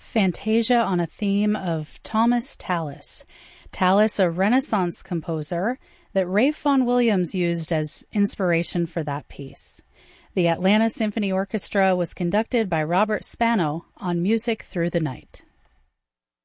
Fantasia on a theme of Thomas Tallis. Tallis, a Renaissance composer that Ralph Vaughan Williams used as inspiration for that piece. The Atlanta Symphony Orchestra was conducted by Robert Spano on Music Through the Night.